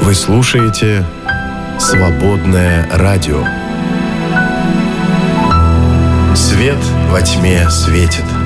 Вы слушаете «Свободное радио». Свет во тьме светит.